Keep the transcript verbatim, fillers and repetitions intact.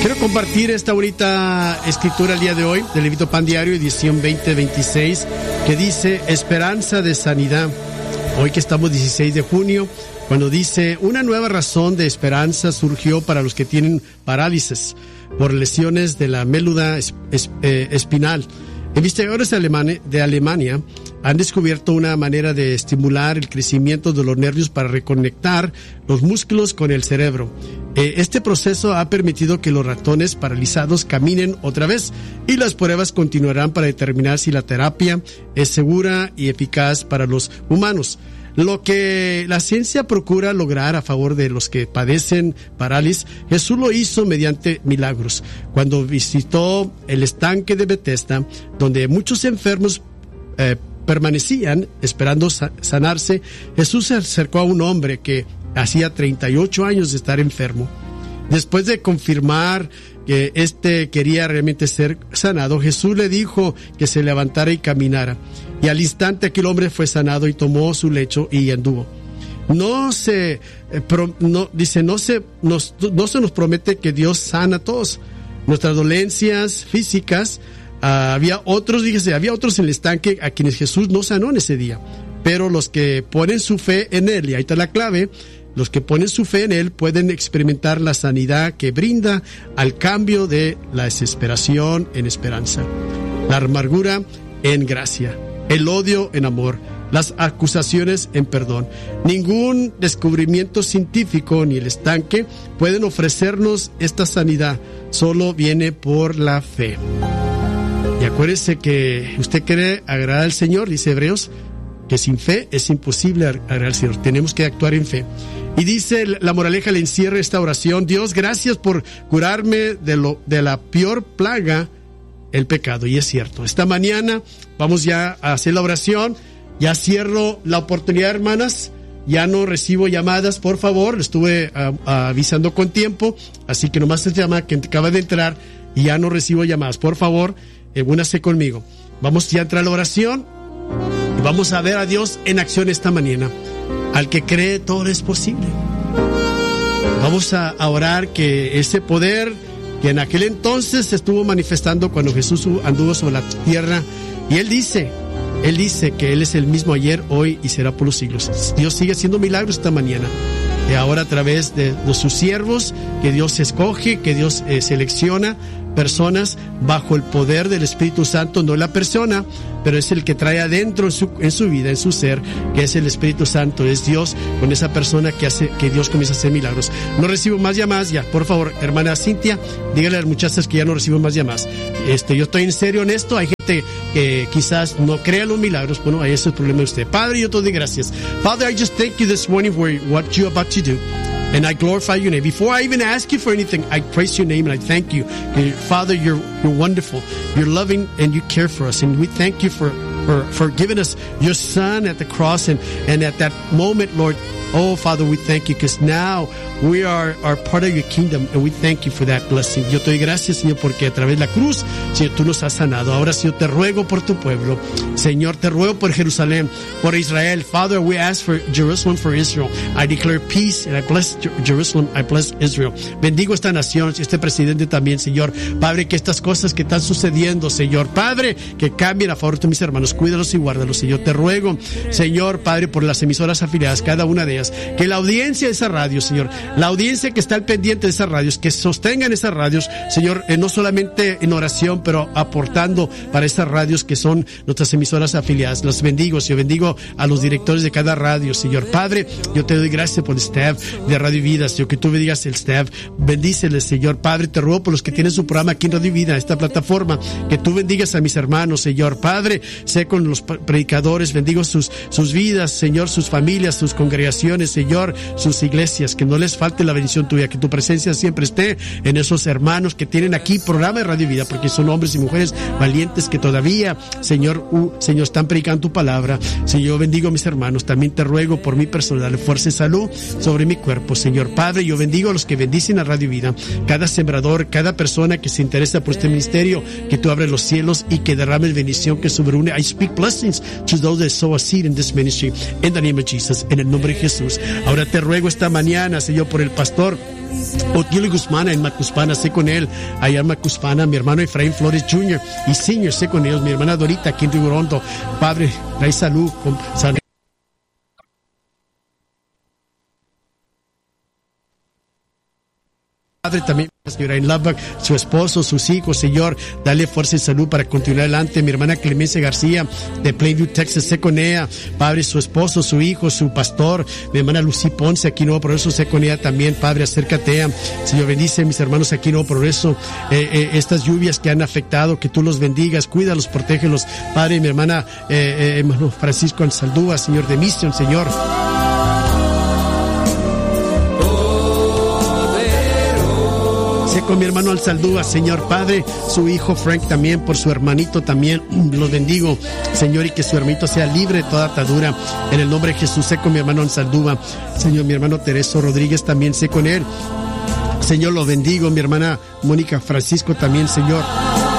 Quiero compartir esta bonita escritura el día de hoy del Levito Pan Diario, edición veinte veintiséis, que dice esperanza de sanidad. Hoy que estamos dieciséis de junio, cuando dice una nueva razón de esperanza surgió para los que tienen parálisis por lesiones de la médula es, es, eh, espinal. Investigadores de Alemania, de Alemania han descubierto una manera de estimular el crecimiento de los nervios para reconectar los músculos con el cerebro. Eh, este proceso ha permitido que los ratones paralizados caminen otra vez y las pruebas continuarán para determinar si la terapia es segura y eficaz para los humanos. Lo que la ciencia procura lograr a favor de los que padecen parálisis, Jesús lo hizo mediante milagros. Cuando visitó el estanque de Bethesda, donde muchos enfermos eh, permanecían esperando sanarse, Jesús se acercó a un hombre que hacía treinta y ocho años de estar enfermo. Después de confirmar que éste quería realmente ser sanado, Jesús le dijo que se levantara y caminara. Y al instante aquel hombre fue sanado y tomó su lecho y anduvo. No se, eh, pro, no, dice, no se, nos, no se nos promete que Dios sana a todos. Nuestras dolencias físicas, uh, había otros, dígase, había otros en el estanque a quienes Jesús no sanó en ese día. Pero los que ponen su fe en Él, y ahí está la clave, los que ponen su fe en Él pueden experimentar la sanidad que brinda al cambio de la desesperación en esperanza, la amargura en gracia, el odio en amor, las acusaciones en perdón. Ningún descubrimiento científico ni el estanque pueden ofrecernos esta sanidad, solo viene por la fe. Y acuérdese que usted quiere agradar al Señor, dice Hebreos, que sin fe es imposible agradar al Señor. Tenemos que actuar en fe. Y dice la moraleja, le encierra esta oración: Dios, gracias por curarme de, lo, de la peor plaga, el pecado. Y es cierto, esta mañana vamos ya a hacer la oración. Ya cierro la oportunidad, hermanas. Ya no recibo llamadas, por favor. Estuve uh, uh, avisando con tiempo, así que nomás se llama que acaba de entrar y ya no recibo llamadas. Por favor, eh, únase conmigo. Vamos ya a entrar a la oración y vamos a ver a Dios en acción esta mañana. Al que cree, todo es posible. Vamos a, a orar que ese poder que en aquel entonces se estuvo manifestando cuando Jesús anduvo sobre la tierra, y Él dice, Él dice que Él es el mismo ayer, hoy y será por los siglos. Dios sigue haciendo milagros esta mañana. Y ahora a través de, de sus siervos, que Dios escoge, que Dios eh, selecciona personas bajo el poder del Espíritu Santo, no la persona, pero es el que trae adentro en su, en su vida, en su ser, que es el Espíritu Santo, es Dios con esa persona que hace que Dios comienza a hacer milagros. No recibo más llamadas ya, por favor, hermana Cintia, dígale a las muchachas que ya no recibo más llamadas. Este, yo estoy en serio en esto. Hay gente que quizás no crea los milagros. Bueno, ahí es el problema de usted. Padre, yo te doy gracias. Father, I just thank you this morning for what you're about to do. And I glorify your name. Before I even ask you for anything, I praise your name and I thank you. Father, you're, you're wonderful. You're loving and you care for us. And we thank you for, for, for giving us your son at the cross. And, and at that moment, Lord, oh, Father, we thank you because now we are, are part of your kingdom and we thank you for that blessing. Yo te doy gracias, Señor, porque a través de la cruz, Señor, tú nos has sanado. Ahora, Señor, te ruego por tu pueblo. Señor, te ruego por Jerusalén, por Israel. Father, we ask for Jerusalem, for Israel. I declare peace and I bless Jerusalem, I bless Israel. Bendigo esta nación, este presidente también, Señor. Padre, que estas cosas que están sucediendo, Señor, Padre, que cambien a favor de mis hermanos. Cuídalos y guárdalos, Señor. Te ruego, Señor, Padre, por las emisoras afiliadas, cada una de ellas, que la audiencia de esa radio, Señor, la audiencia que está al pendiente de esas radios, que sostengan esas radios, Señor, eh, no solamente en oración, pero aportando para estas radios que son nuestras emisoras afiliadas. Los bendigo, Señor, bendigo a los directores de cada radio, Señor. Padre, yo te doy gracias por el staff de Radio Vida, Señor, que tú bendigas el staff, bendíceles, Señor. Padre, te ruego por los que tienen su programa aquí en Radio Vida, esta plataforma, que tú bendigas a mis hermanos, Señor. Padre, sé con los predicadores, bendigo sus, sus vidas, Señor, sus familias, sus congregaciones, Señor, sus iglesias, que no les falte la bendición tuya, que tu presencia siempre esté en esos hermanos que tienen aquí programa de Radio Vida, porque son hombres y mujeres valientes que todavía, Señor, uh, Señor, están predicando tu palabra. Señor, yo bendigo a mis hermanos, también te ruego por mi persona, dale fuerza y salud sobre mi cuerpo, Señor. Padre, yo bendigo a los que bendicen a Radio Vida, cada sembrador, cada persona que se interesa por este ministerio, que tú abres los cielos y que derrames bendición que sobreúne. I speak blessings to those that sow a seed in this ministry, in the name of Jesus, en el nombre de Jesús. Jesús. Ahora te ruego esta mañana, Señor, por el pastor Otilio Guzmán en Macuspana, sé con él, allá en Macuspana, mi hermano Efraín Flores junior y senior, sé con ellos, mi hermana Dorita aquí en Río Hondo. Padre, trae salud, con salud. Padre, también, señora en Lubbock, su esposo, sus hijos, Señor, dale fuerza y salud para continuar adelante. Mi hermana Clemencia García, de Plainview, Texas, sé con ella. Padre, su esposo, su hijo, su pastor, mi hermana Lucy Ponce, aquí en Nuevo Progreso, sé con ella también. Padre, acércate a, Señor, bendice a mis hermanos aquí en Nuevo Progreso. Eh, eh, estas lluvias que han afectado, que tú los bendigas, cuídalos, protégelos. Padre, mi hermana, eh, eh, hermano Francisco Ansaldúa, Señor, de Mission, Señor. Con mi hermano Alzaldúa, Señor Padre, su hijo Frank también, por su hermanito también, los bendigo, Señor, y que su hermanito sea libre de toda atadura, en el nombre de Jesús. Sé con mi hermano Alzaldúa, Señor, mi hermano Tereso Rodríguez también, sé con él, Señor, lo bendigo, mi hermana Mónica Francisco también, Señor.